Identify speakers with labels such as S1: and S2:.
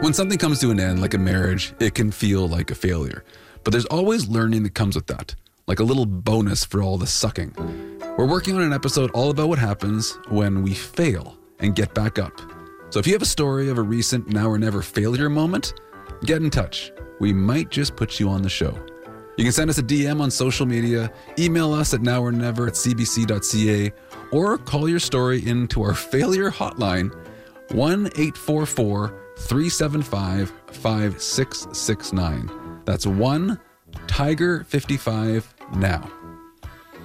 S1: When something comes to an end, like a marriage, it can feel like a failure. But there's always learning that comes with that, like a little bonus for all the sucking. We're working on an episode all about what happens when we fail and get back up. So if you have a story of a recent now or never failure moment, get in touch. We might just put you on the show. You can send us a DM on social media, email us at nowornever@cbc.ca, or call your story into our failure hotline, 1-844-375-5669. That's 1-TIGER55 now.